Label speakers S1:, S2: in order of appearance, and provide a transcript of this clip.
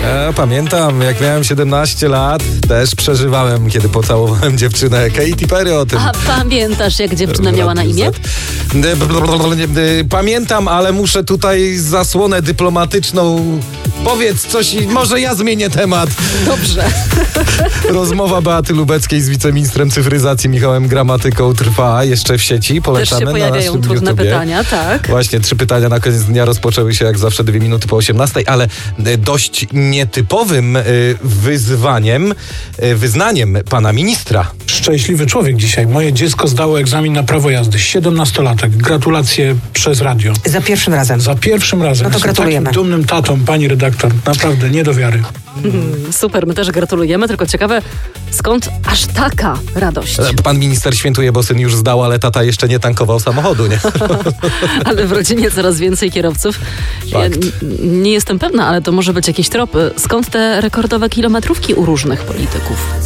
S1: Pamiętam, jak miałem 17 lat, też przeżywałem, kiedy pocałowałem dziewczynę Katy Perry o tym.
S2: A pamiętasz, jak dziewczyna miała na imię?
S1: Pamiętam, ale muszę tutaj zasłonę dyplomatyczną. Powiedz coś, może ja zmienię temat.
S2: Dobrze.
S1: Rozmowa Beaty Lubeckiej z wiceministrem cyfryzacji Michałem Gramatyką trwa jeszcze w sieci. Polecamy.
S2: Też się pojawiają
S1: na
S2: trudne
S1: YouTubie.
S2: pytania, tak.
S1: Właśnie 3 pytania na koniec dnia rozpoczęły się jak zawsze 2 minuty po 18, ale dość nietypowym wyznaniem pana ministra.
S3: Szczęśliwy człowiek dzisiaj. Moje dziecko zdało egzamin na prawo jazdy. 17-latek. Gratulacje przez radio.
S4: Za pierwszym razem.
S3: Za pierwszym razem.
S4: No to
S3: Jestem
S4: gratulujemy.
S3: takim dumnym tatą, pani redaktor. Naprawdę, nie do wiary.
S2: Super, my też gratulujemy, tylko ciekawe, skąd aż taka radość?
S1: Pan minister świętuje, bo syn już zdał, ale tata jeszcze nie tankował samochodu, nie?
S2: Ale w rodzinie coraz więcej kierowców. Ja nie jestem pewna, ale to może być jakiś trop. Skąd te rekordowe kilometrówki u różnych polityków?